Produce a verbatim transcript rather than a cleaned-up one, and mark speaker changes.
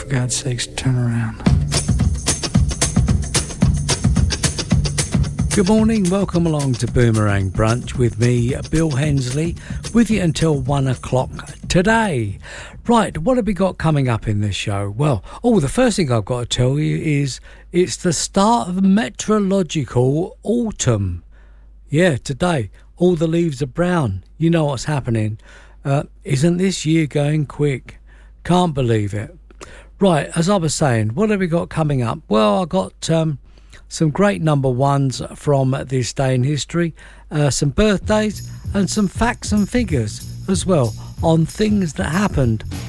Speaker 1: God's sakes, turn around. Good morning, welcome along to Boomerang Brunch with me, Bill Hensley, with you until one o'clock today. Right, what have we got coming up in this show? Well, oh, the first thing I've got to tell you is it's the start of meteorological autumn. Yeah, today, all the leaves are brown. You know what's happening. Uh, isn't this year going quick? Can't believe it. Right, as I was saying, what have we got coming up? Well, I got um, some great number ones from this day in history, uh, some birthdays and some facts and figures as well on things that happened